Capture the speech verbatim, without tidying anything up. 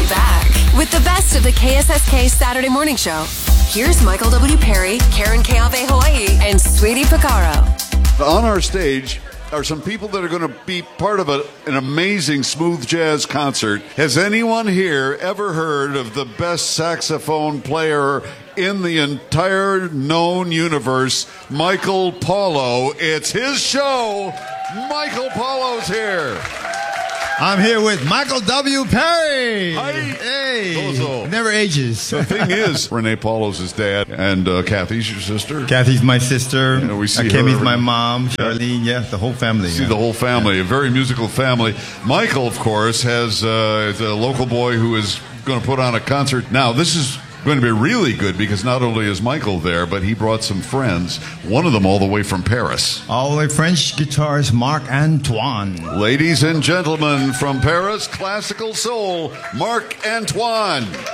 right back with the best of the K S S K Saturday Morning Show. Here's Michael W. Perry, Karen Keave Hawaii, and Sweetie Picaro. On our stage are some people that are going to be part of a, an amazing smooth jazz concert. Has anyone here ever heard of the best saxophone player in the entire known universe, Michael Paulo? It's his show. Michael Paulo's here. I'm here with Michael W. Perry. Hi. Hey. Bozo. Never ages. The thing is, Renee Paulo's his dad, and uh, Kathy's your sister. Kathy's my sister. Yeah, we see uh, Kemi's her. my mom. Charlene, yeah, the whole family. See yeah. the whole family, a very musical family. Michael, of course, has uh, is a local boy who is going to put on a concert. Now, this is going to be really good because not only is Michael there, but he brought some friends, one of them all the way from Paris. All the way French guitarist Marc Antoine. Ladies and gentlemen, from Paris, classical soul, Marc Antoine.